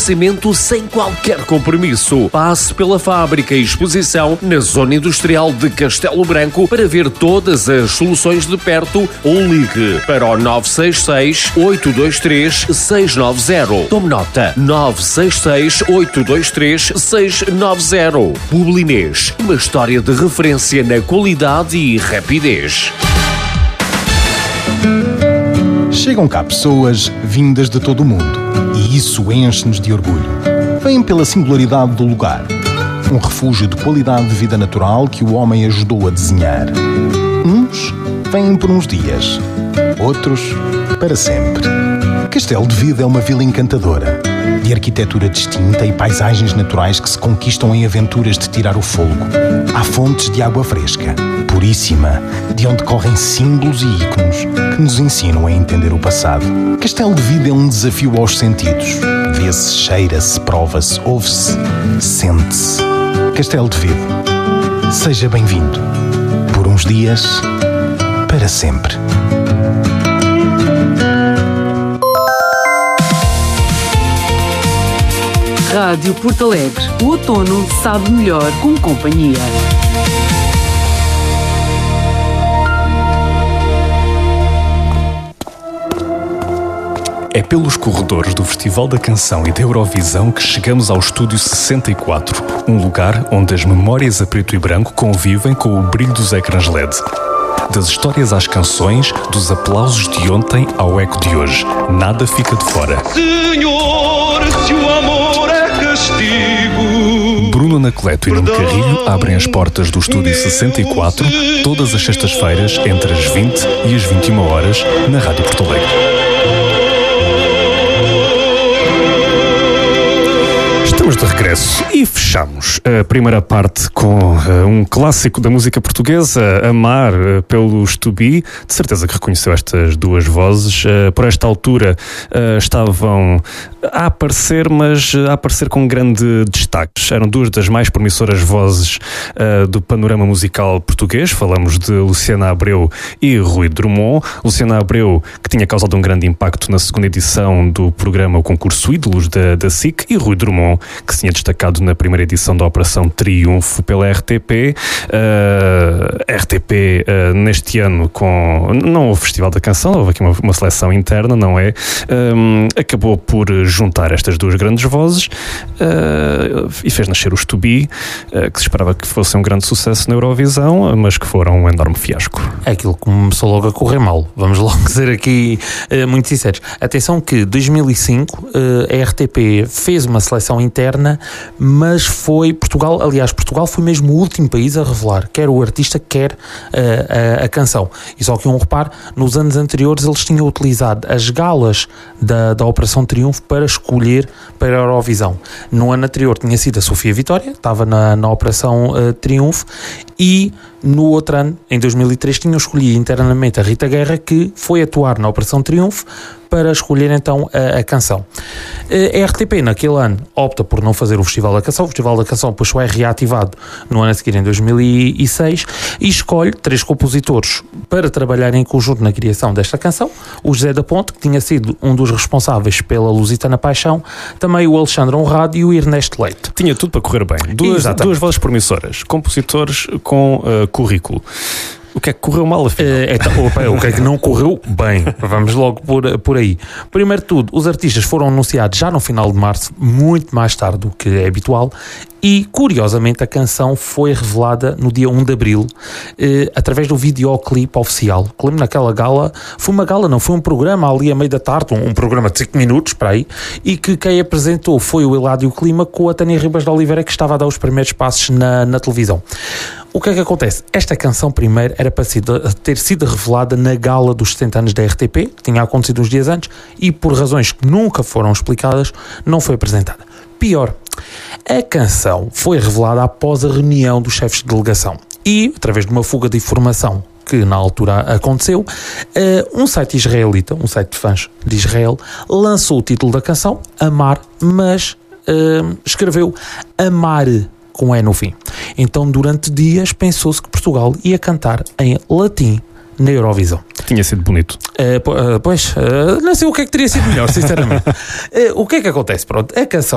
abastecimento sem qualquer compromisso. Passe pela fábrica e exposição na Zona Industrial de Castelo Branco para ver todas as soluções de perto ou ligue para o 966-823-690. Tome nota, 966-823-690. Publinês, uma história de referência na qualidade e rapidez. Chegam cá pessoas vindas de todo o mundo e isso enche-nos de orgulho. Vêm pela singularidade do lugar. Um refúgio de qualidade de vida natural que o homem ajudou a desenhar. Uns vêm por uns dias, outros para sempre. Castelo de Vida é uma vila encantadora, de arquitetura distinta e paisagens naturais que se conquistam em aventuras de tirar o fôlego. Há fontes de água fresca, puríssima, de onde correm símbolos e ícones que nos ensinam a entender o passado. Castelo de Vida é um desafio aos sentidos. Vê-se, cheira-se, prova-se, ouve-se, sente-se. Castelo de Vida. Seja bem-vindo. Por uns dias, para sempre. Rádio Porto Alegre. O outono sabe melhor com companhia. É pelos corredores do Festival da Canção e da Eurovisão que chegamos ao Estúdio 64, um lugar onde as memórias a preto e branco convivem com o brilho dos ecrãs LED. Das histórias às canções, dos aplausos de ontem ao eco de hoje, nada fica de fora. Senhor, se o amor é castigo. Bruno Anacoleto e Nuno Carrilho abrem as portas do Estúdio 64 todas as sextas-feiras entre as 20 e as 21 horas na Rádio Porto Alegre. Estamos de regresso e fechamos a primeira parte com um clássico da música portuguesa, Amar, pelos To Be. De certeza que reconheceu estas duas vozes. Por esta altura estavam a aparecer, mas a aparecer com grande destaque. Eram duas das mais promissoras vozes do panorama musical português. Falamos de Luciana Abreu e Rui Drummond. Luciana Abreu, que tinha causado um grande impacto na segunda edição do programa O Concurso Ídolos da SIC, e Rui Drummond, que se tinha destacado na primeira edição da Operação Triunfo pela RTP. RTP, neste ano, não houve Festival da Canção, houve aqui uma seleção interna, não é? Acabou por juntar estas duas grandes vozes e fez nascer os To Be, que se esperava que fosse um grande sucesso na Eurovisão, mas que foram um enorme fiasco. É aquilo que começou logo a correr mal, vamos logo dizer aqui muito sinceros. Atenção que 2005 a RTP fez uma seleção interna, mas foi Portugal foi mesmo o último país a revelar quer o artista, quer a canção. E só que um reparo, nos anos anteriores eles tinham utilizado as galas da Operação Triunfo para escolher para a Eurovisão. No ano anterior tinha sido a Sofia Vitória, estava na Operação Triunfo, e no outro ano, em 2003, tinham escolhido internamente a Rita Guerra, que foi atuar na Operação Triunfo para escolher então a canção. A RTP naquele ano opta por não fazer o Festival da Canção. O Festival da Canção depois só é reativado no ano a seguir, em 2006, e escolhe 3 compositores para trabalhar em conjunto na criação desta canção: o José da Ponte, que tinha sido um dos responsáveis pela Lusitana Paixão, também o Alexandre Honrado e o Ernesto Leite. Tinha tudo para correr bem. Duas vozes promissoras, compositores com currículo. O que é que correu mal, afinal? O que é que não correu bem? Vamos logo por aí. Primeiro de tudo, os artistas foram anunciados já no final de março, muito mais tarde do que é habitual, e, curiosamente, a canção foi revelada no dia 1 de abril, através do videoclipe oficial. Lembro, naquela gala, foi um programa ali a meio da tarde, um programa de 5 minutos, para aí, e que quem apresentou foi o Eládio Clima com a Tânia Ribas de Oliveira, que estava a dar os primeiros passos na televisão. O que é que acontece? Esta canção primeiro era para ter sido revelada na gala dos 70 anos da RTP, que tinha acontecido uns dias antes, e por razões que nunca foram explicadas, não foi apresentada. Pior, a canção foi revelada após a reunião dos chefes de delegação e, através de uma fuga de informação que na altura aconteceu, um site israelita, um site de fãs de Israel, lançou o título da canção, Amar, mas escreveu Amar com E no fim. Então, durante dias, pensou-se que Portugal ia cantar em latim na Eurovisão. Tinha sido bonito. Não sei o que é que teria sido melhor, sinceramente. O que é que acontece? Pronto, a canção